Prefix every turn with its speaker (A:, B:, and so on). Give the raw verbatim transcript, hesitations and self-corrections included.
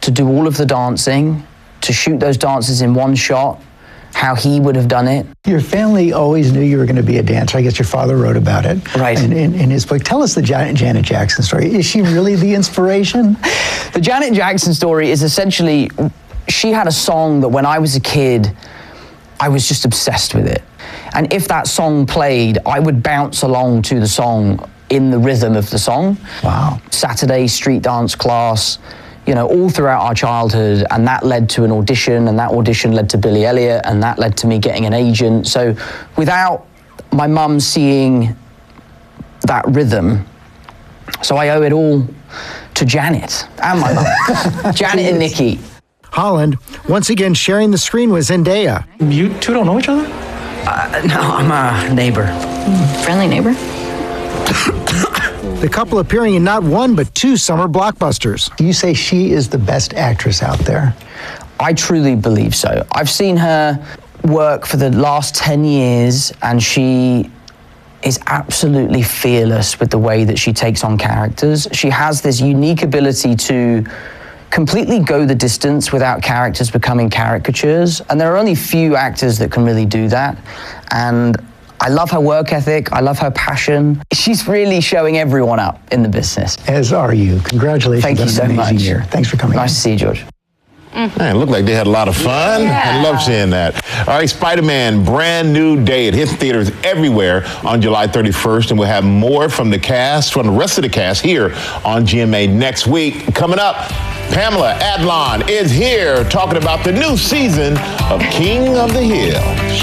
A: to do all of the dancing, to shoot those dances in one shot, how he would have done it.
B: Your family always knew you were going to be a dancer. I guess your father wrote about it
A: right.
B: in, in, in his book. Tell us the Janet, Janet Jackson story. Is she really the inspiration?
A: The Janet Jackson story is essentially, she had a song that when I was a kid, I was just obsessed with it. And if that song played, I would bounce along to the song in the rhythm of the song.
B: Wow.
A: Saturday street dance class, you know, all throughout our childhood, and that led to an audition, and that audition led to Billy Elliot, and that led to me getting an agent. So without my mum seeing that rhythm, so I owe it all to Janet and my mum. Janet and Nikki.
C: Holland, once again sharing the screen with Zendaya.
D: You two don't know each other?
A: Uh, no, I'm a neighbor.
E: Mm, friendly neighbor.
C: The couple appearing in not one, but two summer blockbusters.
B: You say she is the best actress out there.
A: I truly believe so. I've seen her work for the last ten years, and she is absolutely fearless with the way that she takes on characters. She has this unique ability to completely go the distance without characters becoming caricatures, and there are only few actors that can really do that. And I love her work ethic. I love her passion. She's really showing everyone up in the business.
B: As are you. Congratulations.
A: Thank you so
B: an amazing
A: much.
B: Year. Thanks for coming.
A: Nice
B: in.
A: to see you, George.
F: Man, it looked like they had a lot of fun.
E: Yeah.
F: I love seeing that. All right, Spider-Man, brand new day. It hits theaters everywhere on July thirty-first, and we'll have more from the cast, from the rest of the cast here on G M A next week. Coming up, Pamela Adlon is here talking about the new season of King of the Hill.